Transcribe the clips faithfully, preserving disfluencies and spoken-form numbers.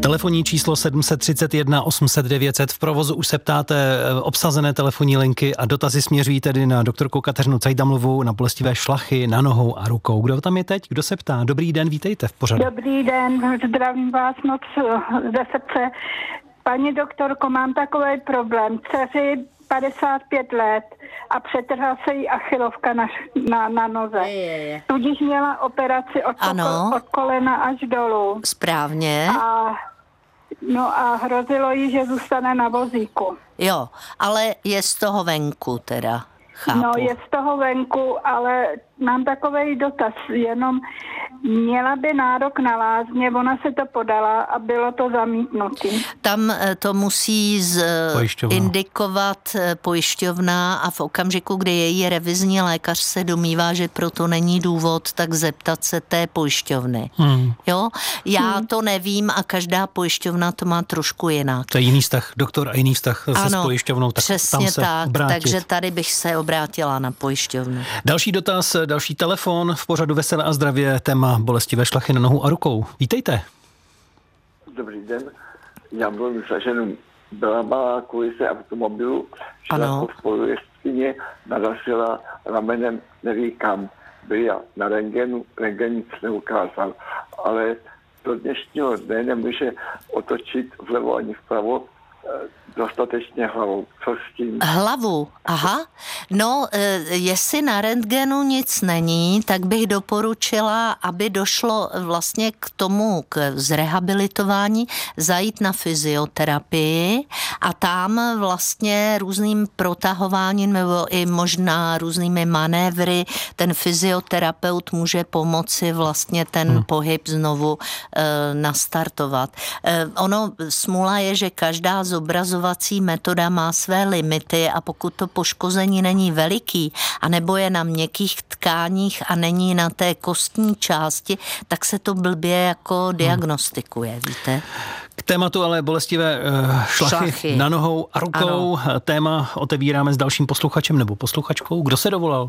Telefonní číslo sedm set třicet jedna osm set devět set. V provozu už se ptáte obsazené telefonní linky a dotazy směřují tedy na doktorku Kateřinu Cajdamlovou na bolestivé šlachy na nohou a rukou. Kdo tam je teď? Kdo se ptá? Dobrý den, vítejte v pořadu. Dobrý den, zdravím vás moc ze srdce. Paní doktorko, mám takový problém. Dceři padesát pět let a přetrhla se jí achilovka na, na, na noze. Je, je, je. Tudíž měla operaci od, Ano. od kolena až dolů. Správně. A, no a hrozilo jí, že zůstane na vozíku. Jo, ale je z toho venku teda, chápu. No je z toho venku, ale mám takovej dotaz, jenom měla by nárok na lázně, ona se to podala a bylo to zamítnutý. Tam to musí z, Pojišťovna. indikovat pojišťovna a v okamžiku, kdy její revizní lékař se domnívá, že proto není důvod, tak zeptat se té pojišťovny. Hmm. Jo? Já hmm. to nevím a každá pojišťovna to má trošku jinak. To je jiný vztah, doktor, a jiný vztah se ano, s pojišťovnou, tak přesně tam se tak, obrátit. takže tady bych se obrátila na pojišťovnu. Další dotaz, další telefon v pořadu Veselé a zdravě, téma bolestivé šlachy na nohu a rukou. Vítejte. Dobrý den, já mluvím se ženou. Byla malá kulice automobilu, šla po spolujezdkyně, narazila ramenem, neví kam. Byla na rentgenu, rentgen nic neukázal, ale do dnešního dne nemůže otočit vlevo ani vpravo dostatečně hlavou. Co s tím? Hlavu, aha. No, jestli na rentgenu nic není, tak bych doporučila, aby došlo vlastně k tomu, k zrehabilitování, zajít na fyzioterapii a tam vlastně různým protahováním nebo i možná různými manévry ten fyzioterapeut může pomoci vlastně ten hmm. pohyb znovu e, nastartovat. E, ono, smůla je, že každá zobrazovací metoda má své limity a pokud to poškození není veliký a nebo je na měkkých tkáních a není na té kostní části, tak se to blbě jako diagnostikuje, víte? K tématu ale bolestivé uh, šlachy, šlachy na nohou a rukou. Ano. Téma otevíráme s dalším posluchačem nebo posluchačkou. Kdo se dovolal?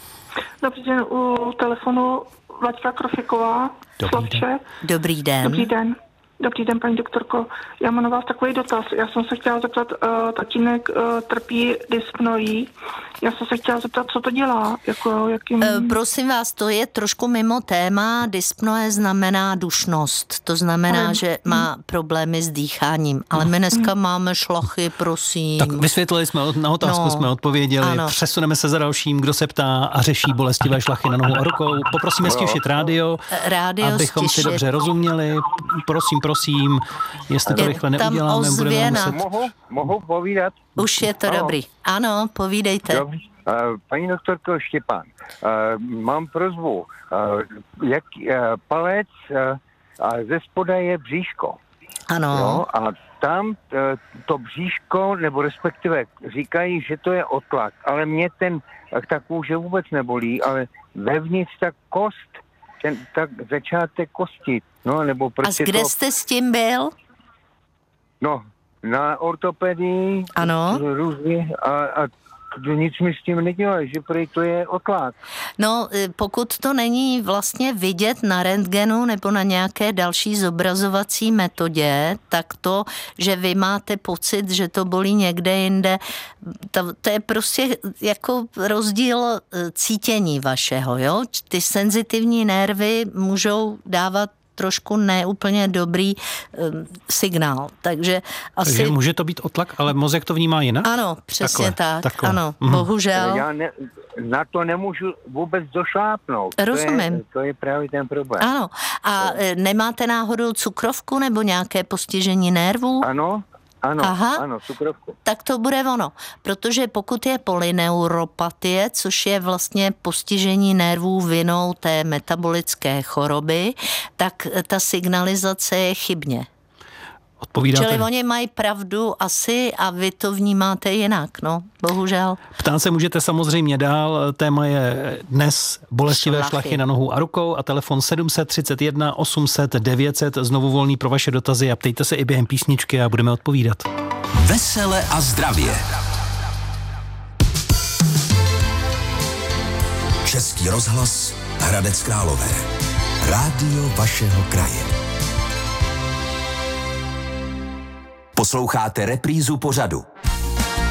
Dobrý den, u telefonu Vlaďka Krofiková. Dobrý den. Dobrý den. Dobrý den. Dobrý den, paní doktorko. Já mám na vás takový dotaz. Já jsem se chtěla zeptat, uh, tatínek uh, trpí dyspnoí. Já jsem se chtěla zeptat, co to dělá? Jako, jakým... E, prosím vás, to je trošku mimo téma. Dyspnoe znamená dušnost. To znamená, ale... že má problémy s dýcháním. Ale my dneska máme šlachy, prosím. Tak vysvětlili jsme, na otázku no, jsme odpověděli. Ano. Přesuneme se za dalším, kdo se ptá a řeší bolestivé šlachy na nohu a rukou. Poprosíme stišit rádio, rádio abychom stišit. si dobře rozuměli. Prosím, prosím, jestli to je rychle neuděláme, budeme muset... Mohu, mohu povídat? Už je to ano. Dobrý. Ano, povídejte. Dobře. Uh, paní doktorko Štěpán, uh, mám prosbu. Uh, jak uh, palec uh, a ze spoda je bříško. Ano. Jo? A tam uh, to bříško, nebo respektive říkají, že to je otlak, ale mě ten, ta kůže vůbec nebolí, ale vevnitř ta kost, ten tak začátek kosti. No, nebo prostě a kde to... jste s tím byl? No, na ortopedii. Ano. Různě a, a nic mi s tím nedělají, že prý to je otlak. No, pokud to není vlastně vidět na rentgenu nebo na nějaké další zobrazovací metodě, tak to, že vy máte pocit, že to bolí někde jinde, to, to je prostě jako rozdíl cítění vašeho, jo? Ty senzitivní nervy můžou dávat trošku neúplně dobrý um, signál. Takže asi... Takže může to být otlak, ale mozek to vnímá jinak? Ano, přesně takhle, tak. Takhle. Ano, mhm. bohužel. Já ne, na to nemůžu vůbec došlápnout. Rozumím. To je, to je právě ten problém. Ano. A nemáte náhodou cukrovku nebo nějaké postižení nervů? Ano. Ano, Aha, ano, cukrovku. Tak to bude ono, protože pokud je polyneuropatie, což je vlastně postižení nervů vinou té metabolické choroby, tak ta signalizace je chybně. Odpovídáte. Čili oni mají pravdu asi a vy to vnímáte jinak, no, bohužel. Ptát se můžete samozřejmě dál, téma je dnes bolestivé šlachy, šlachy na nohu a rukou a telefon sedm set třicet jedna osm set devět set, znovu volný pro vaše dotazy a ptejte se i během písničky a budeme odpovídat. Vesele a zdravě. Český rozhlas Hradec Králové. Rádio vašeho kraje. Posloucháte reprízu pořadu.